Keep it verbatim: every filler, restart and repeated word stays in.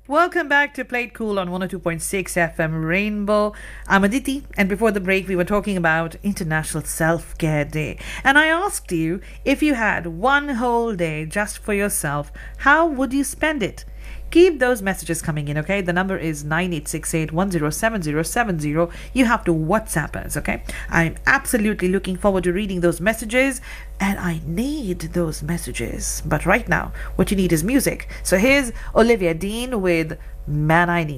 Welcome back to Play It Cool on one oh two point six F M Rainbow. I'm Aditi, and before the break, we were talking about International Self Care Day. And I asked you, if you had one whole day just for yourself, how would you spend it? Keep those messages coming in, okay? The number is nine eight six eight, one zero seven zero seven zero. You have to WhatsApp us, okay? I'm absolutely looking forward to reading those messages, and I need those messages. But right now, what you need is music. So here's Olivia Dean with Man I Need.